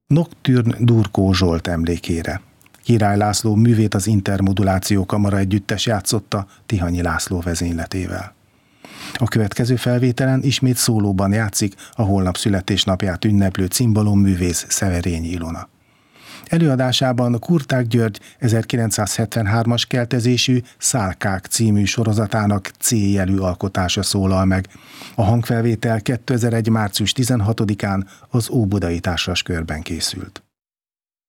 Nocturne Durkó Zsolt emlékére. Király László művét az Intermoduláció Kamara együttes játszotta Tihanyi László vezényletével. A következő felvételen ismét szólóban játszik a holnap születésnapját ünneplő cimbalomművész Szeverényi Ilona. Előadásában Kurták György 1973-as keltezésű Szálkák című sorozatának C jelű alkotása szólal meg. A hangfelvétel 2001. március 16-án az Óbudai Társaskörben készült.